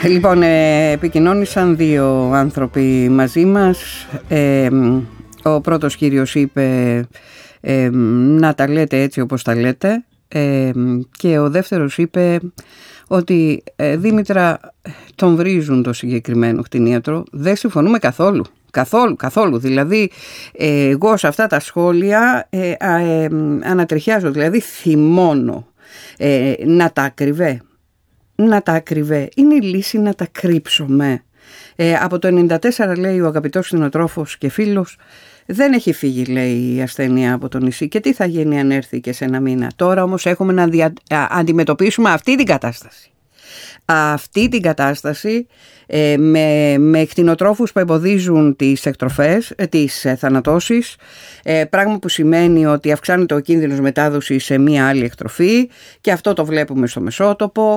Λοιπόν, επικοινώνησαν δύο άνθρωποι μαζί μας. Ο πρώτος κύριος είπε να τα λέτε έτσι όπως τα λέτε, και ο δεύτερος είπε ότι Δήμητρα, τον βρίζουν το συγκεκριμένο κτηνίατρο. Δεν συμφωνούμε καθόλου. Καθόλου. Δηλαδή, εγώ σε αυτά τα σχόλια ανατριχιάζω, δηλαδή θυμώνω. Να τα ακριβέ. Είναι η λύση να τα κρύψουμε. Από το 1994, λέει ο αγαπητός κτηνοτρόφος και φίλος, δεν έχει φύγει, λέει, η ασθένεια από το νησί. Και τι θα γίνει αν έρθει και σε ένα μήνα? Τώρα όμως έχουμε να αντιμετωπίσουμε αυτή την κατάσταση. Αυτή την κατάσταση με κτηνοτρόφους που εμποδίζουν τις εκτροφές, τις θανατώσεις, πράγμα που σημαίνει ότι αυξάνεται ο κίνδυνος μετάδοσης σε μία άλλη εκτροφή, και αυτό το βλέπουμε στο μεσότοπο.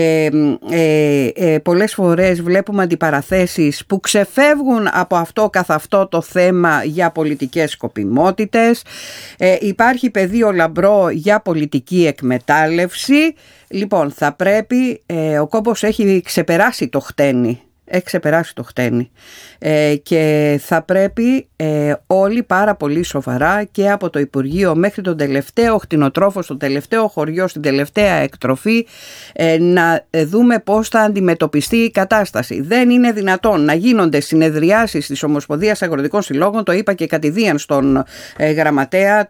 Πολλές φορές βλέπουμε αντιπαραθέσεις που ξεφεύγουν από αυτό καθ' αυτό το θέμα για πολιτικές σκοπιμότητες. Υπάρχει πεδίο λαμπρό για πολιτική εκμετάλλευση. Λοιπόν, θα πρέπει, ο κόμπος έχει ξεπεράσει το χτένι. Και θα πρέπει όλοι πάρα πολύ σοβαρά, και από το Υπουργείο μέχρι τον τελευταίο κτηνοτρόφο, στο τελευταίο χωριό, στην τελευταία εκτροφή, να δούμε πώς θα αντιμετωπιστεί η κατάσταση. Δεν είναι δυνατόν να γίνονται συνεδριάσεις της Ομοσπονδίας Αγροτικών Συλλόγων, το είπα και κατηδίαν στον γραμματέα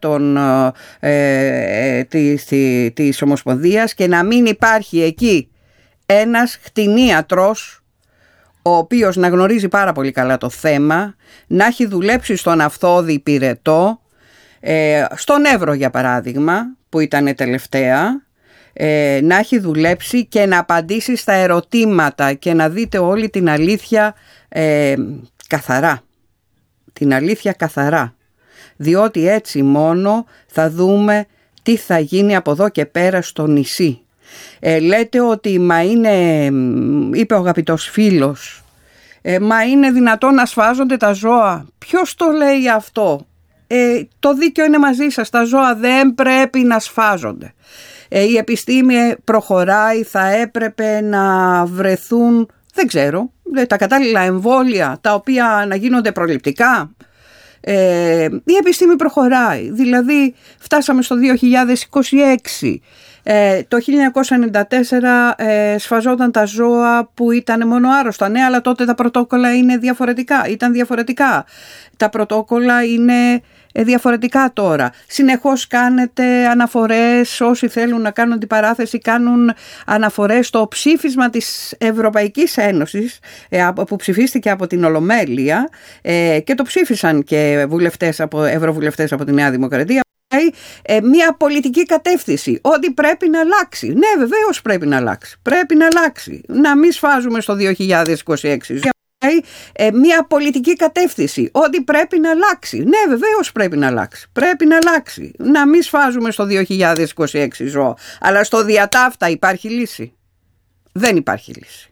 της Ομοσπονδίας, και να μην υπάρχει εκεί ένας κτηνίατρος ο οποίος να γνωρίζει πάρα πολύ καλά το θέμα, να έχει δουλέψει στον Αυθώδη Πυρετό, στον Εύρο για παράδειγμα, που ήταν τελευταία, να έχει δουλέψει και να απαντήσει στα ερωτήματα και να δείτε όλη την αλήθεια καθαρά. Την αλήθεια καθαρά. Διότι έτσι μόνο θα δούμε τι θα γίνει από εδώ και πέρα στο νησί. Λέτε ότι είπε ο αγαπητός φίλος, μα είναι δυνατόν να σφάζονται τα ζώα? Ποιος το λέει αυτό? Το δίκαιο είναι μαζί σας, τα ζώα δεν πρέπει να σφάζονται. Η επιστήμη προχωράει, θα έπρεπε να βρεθούν, δεν ξέρω, τα κατάλληλα εμβόλια τα οποία να γίνονται προληπτικά. Η επιστήμη προχωράει, δηλαδή φτάσαμε στο 2026. Το 1994 σφαζόταν τα ζώα που ήταν μόνο άρρωστα. Ναι, αλλά τότε τα πρωτόκολλα ήταν διαφορετικά. Τα πρωτόκολλα είναι διαφορετικά τώρα. Συνεχώς κάνετε αναφορές, όσοι θέλουν να κάνουν αντιπαράθεση κάνουν αναφορές στο ψήφισμα της Ευρωπαϊκής Ένωσης που ψηφίστηκε από την Ολομέλεια, και το ψήφισαν και ευρωβουλευτές από τη Νέα Δημοκρατία. Μια πολιτική κατεύθυνση ότι πρέπει να αλλάξει. Ναι, βεβαίως πρέπει να αλλάξει. Να μην σφάζουμε στο 2026. Μια πολιτική κατεύθυνση ότι πρέπει να αλλάξει. Ναι, βεβαίως πρέπει να αλλάξει. Να μην σφάζουμε στο 2026 ζώα. Αλλά στο διατάφτα υπάρχει λύση? Δεν υπάρχει λύση.